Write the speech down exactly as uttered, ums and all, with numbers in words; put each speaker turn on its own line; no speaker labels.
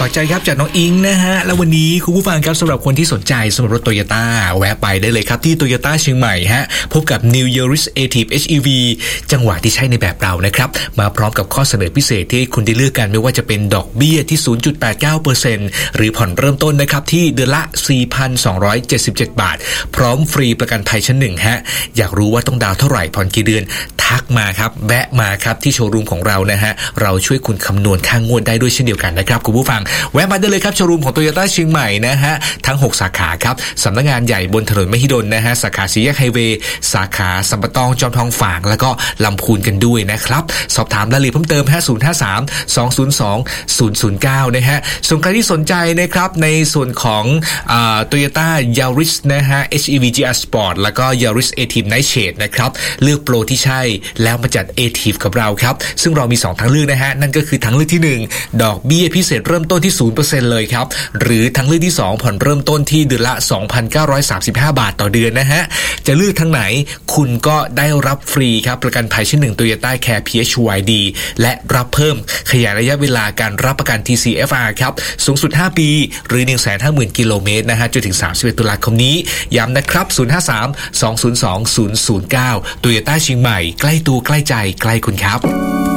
ฝากใจครับจากน้องอิงนะฮะแล้ววันนี้คุณผู้ฟังครับสำหรับคนที่สนใจสำหรับรถ Toyota แวะไปได้เลยครับที่ Toyota เชียงใหม่ฮะพบกับ New Yaris Active เอช อี วี จังหวะที่ใช้ในแบบเรานะครับมาพร้อมกับข้อเสนอพิเศษที่คุณได้เลือกกันไม่ว่าจะเป็นดอกเบี้ยที่ ศูนย์จุดแปดเก้าเปอร์เซ็นต์ หรือผ่อนเริ่มต้นนะครับที่เดือนละ สี่พันสองร้อยเจ็ดสิบเจ็ด บาทพร้อมฟรีประกันภัยชั้นหนึ่งฮะอยากรู้ว่าต้องดาวเท่าไหร่ผ่อนกี่เดือนทักมาครับแวะมาครับที่โชว์รูมของเรานะฮะเราช่วยคุณคำนวณค่างวดได้ด้วยเช่นเดียวกันนะครับคุณผู้ฟังแวะมาได้เลยครับโชว์รูมของ Toyota เชียงใหม่นะฮะทั้งหกสาขาครับสำนักงานใหญ่บนถนนมหิดลนะฮะสาขาสี่แยกไฮเวย์สาขาสัมปะตองจอมทองฝางแล้วก็ลำพูนกันด้วยนะครับสอบถามรายละเอียดเพิ่มเติมศูนย์ ห้า สาม สอง ศูนย์ สอง ศูนย์ ศูนย์ เก้านะฮะส่วนใครที่สนใจนะครับในส่วนของอ่า Toyota Yaris นะฮะ เอช อี วี จี อาร์ Sport แล้วก็ Yaris Active Night Shade นะครับเลือกโปรที่ใช่แล้วมาจัด Active กับเราครับซึ่งเรามีสองทางเลือกนะฮะนั่นก็คือทางเลือกที่หนึ่งดอกเบี้ยพิเศษเริ่มต้นที่ ศูนย์เปอร์เซ็นต์ เลยครับหรือทางเลือกที่สองผ่อนเริ่มต้นที่เดือนละ สองพันเก้าร้อยสามสิบห้า บาทต่อเดือนนะฮะจะเลือกทางไหนคุณก็ได้รับฟรีครับประกันภัยชั้นหนึ่ง Toyota Care พี เอช วาย ดี และรับเพิ่มขยายระยะเวลาการรับประกัน ที ซี เอฟ อาร์ ครับสูงสุดห้าปีหรือ หนึ่งแสนห้าหมื่น กิโลเมตรนะฮะจนถึงสามสิบเอ็ดตุลาคมนี้ย้ำนะครับศูนย์ ห้า สาม สอง ศูนย์ สอง ศูนย์ ศูนย์ เก้า Toyota เชียงใหม่ใกล้ตัวใกล้ใจใกล้คุณครับ